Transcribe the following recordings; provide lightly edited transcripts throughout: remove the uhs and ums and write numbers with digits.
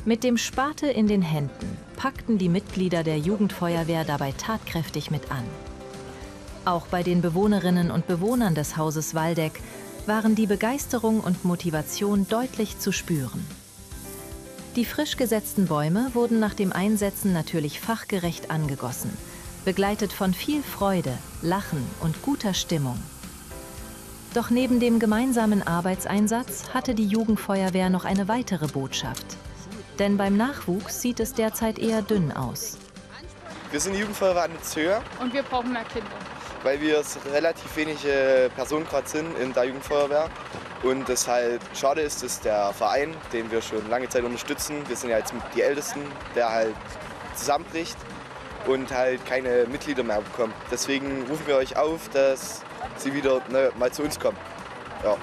Mit dem Spaten in den Händen packten die Mitglieder der Jugendfeuerwehr dabei tatkräftig mit an. Auch bei den Bewohnerinnen und Bewohnern des Hauses Waldeck waren die Begeisterung und Motivation deutlich zu spüren. Die frisch gesetzten Bäume wurden nach dem Einsetzen natürlich fachgerecht angegossen, begleitet von viel Freude, Lachen und guter Stimmung. Doch neben dem gemeinsamen Arbeitseinsatz hatte die Jugendfeuerwehr noch eine weitere Botschaft. Denn beim Nachwuchs sieht es derzeit eher dünn aus. Wir sind die Jugendfeuerwehr Annitzhöhe. Und wir brauchen mehr Kinder. Weil wir relativ wenige Personen gerade sind in der Jugendfeuerwehr. Und es halt schade ist, dass der Verein, den wir schon lange Zeit unterstützen, wir sind ja jetzt die Ältesten, der halt zusammenbricht und halt keine Mitglieder mehr bekommt. Deswegen rufen wir euch auf, dass sie wieder mal zu uns kommen. Ja.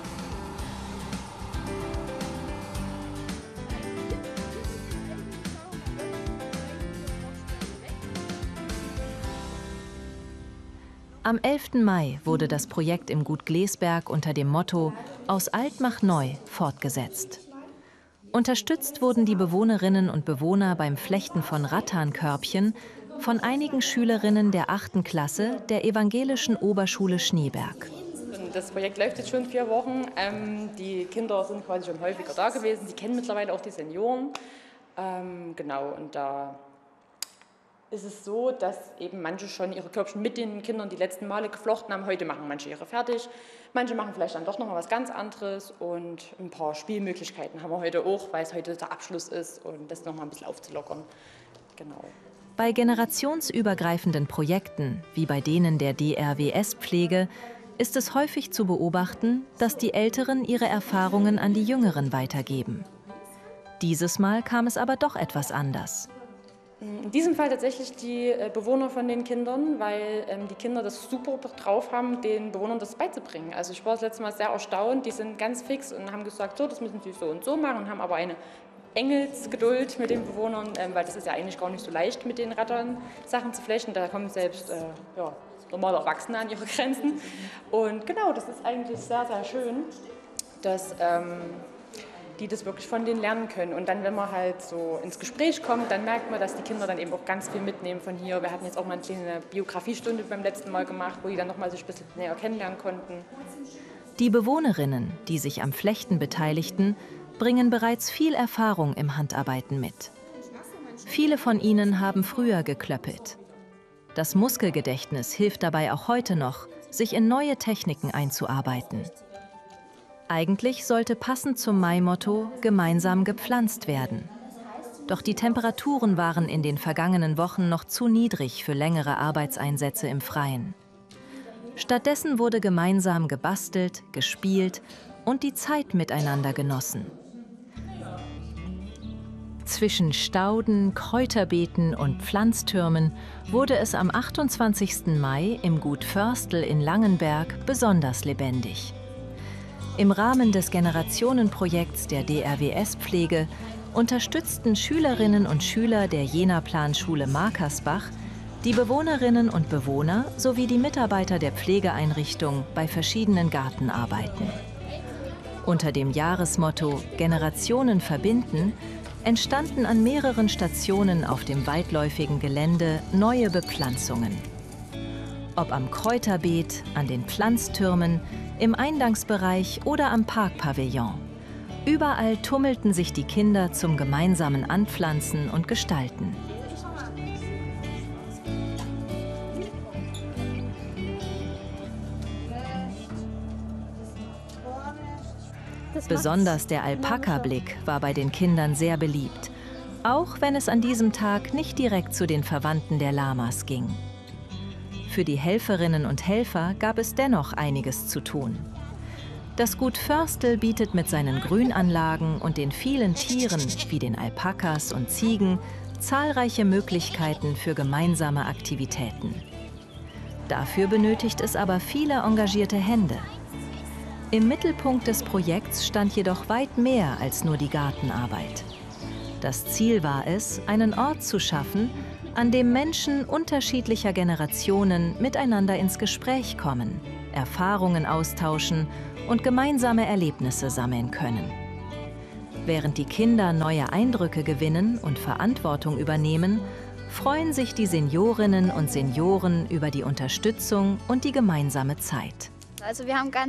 Am 11. Mai wurde das Projekt im Gut Glesberg unter dem Motto »Aus alt mach neu« fortgesetzt. Unterstützt wurden die Bewohnerinnen und Bewohner beim Flechten von Rattankörbchen von einigen Schülerinnen der 8. Klasse der Evangelischen Oberschule Schneeberg. Das Projekt läuft jetzt schon 4 Wochen. Die Kinder sind quasi schon häufiger da gewesen. Sie kennen mittlerweile auch die Senioren. Genau, und da ist es so, dass eben manche schon ihre Körbchen mit den Kindern die letzten Male geflochten haben. Heute machen manche ihre fertig. Manche machen vielleicht dann doch noch mal was ganz anderes. Und ein paar Spielmöglichkeiten haben wir heute auch, weil es heute der Abschluss ist und das noch mal ein bisschen aufzulockern. Genau. Bei generationsübergreifenden Projekten, wie bei denen der DRWS-Pflege, ist es häufig zu beobachten, dass die Älteren ihre Erfahrungen an die Jüngeren weitergeben. Dieses Mal kam es aber doch etwas anders. In diesem Fall tatsächlich die Bewohner von den Kindern, weil die Kinder das super drauf haben, den Bewohnern das beizubringen. Also ich war das letzte Mal sehr erstaunt, die sind ganz fix und haben gesagt, so, das müssen sie so und so machen und haben aber eine Engelsgeduld mit den Bewohnern, weil das ist ja eigentlich gar nicht so leicht, mit den Rattern Sachen zu flechten. Da kommen selbst normale Erwachsene an ihre Grenzen. Und genau, das ist eigentlich sehr, sehr schön, dass die das wirklich von denen lernen können. Und dann, wenn man halt so ins Gespräch kommt, dann merkt man, dass die Kinder dann eben auch ganz viel mitnehmen von hier. Wir hatten jetzt auch mal eine kleine Biografiestunde beim letzten Mal gemacht, wo die dann nochmal sich ein bisschen näher kennenlernen konnten. Die Bewohnerinnen, die sich am Flechten beteiligten, bringen bereits viel Erfahrung im Handarbeiten mit. Viele von ihnen haben früher geklöppelt. Das Muskelgedächtnis hilft dabei auch heute noch, sich in neue Techniken einzuarbeiten. Eigentlich sollte passend zum Mai-Motto gemeinsam gepflanzt werden. Doch die Temperaturen waren in den vergangenen Wochen noch zu niedrig für längere Arbeitseinsätze im Freien. Stattdessen wurde gemeinsam gebastelt, gespielt und die Zeit miteinander genossen. Zwischen Stauden, Kräuterbeeten und Pflanztürmen wurde es am 28. Mai im Gut Förstel in Langenberg besonders lebendig. Im Rahmen des Generationenprojekts der DRWS-Pflege unterstützten Schülerinnen und Schüler der Jena-Planschule Markersbach die Bewohnerinnen und Bewohner sowie die Mitarbeiter der Pflegeeinrichtung bei verschiedenen Gartenarbeiten. Unter dem Jahresmotto »Generationen verbinden« entstanden an mehreren Stationen auf dem weitläufigen Gelände neue Bepflanzungen. Ob am Kräuterbeet, an den Pflanztürmen, im Eingangsbereich oder am Parkpavillon. Überall tummelten sich die Kinder zum gemeinsamen Anpflanzen und Gestalten. Besonders der Alpaka-Blick war bei den Kindern sehr beliebt, auch wenn es an diesem Tag nicht direkt zu den Verwandten der Lamas ging. Für die Helferinnen und Helfer gab es dennoch einiges zu tun. Das Gut Förstel bietet mit seinen Grünanlagen und den vielen Tieren wie den Alpakas und Ziegen zahlreiche Möglichkeiten für gemeinsame Aktivitäten. Dafür benötigt es aber viele engagierte Hände. Im Mittelpunkt des Projekts stand jedoch weit mehr als nur die Gartenarbeit. Das Ziel war es, einen Ort zu schaffen, an dem Menschen unterschiedlicher Generationen miteinander ins Gespräch kommen, Erfahrungen austauschen und gemeinsame Erlebnisse sammeln können. Während die Kinder neue Eindrücke gewinnen und Verantwortung übernehmen, freuen sich die Seniorinnen und Senioren über die Unterstützung und die gemeinsame Zeit. Also wir haben ganz